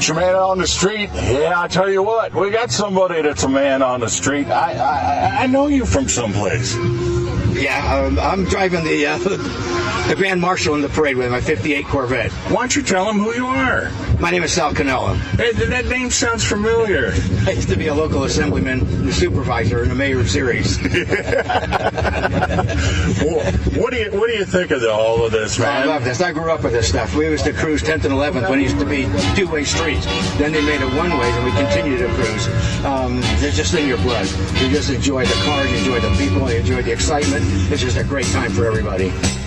your man on the street? Yeah, I tell you what, we got somebody that's a man on the street. I know you from someplace. Yeah, I'm driving the Grand Marshal in the parade with my 58 Corvette. Why don't you tell him who you are? My name is Sal Cannella. Hey, that name sounds familiar. I used to be a local assemblyman and supervisor in the mayor series. Well, what do you think of all of this, man? I love this. I grew up with this stuff. We used to cruise 10th and 11th when it used to be two-way streets. Then they made it one-way, and we continue to cruise. It's just in your blood. You just enjoy the cars, you enjoy the people, you enjoy the excitement. It's just a great time for everybody.